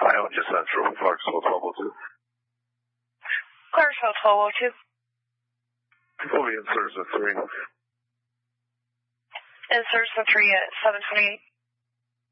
Islander Central, Clarksville 1202. Clarksville 1202. We'll be in service at 3. In service at 3 at 728.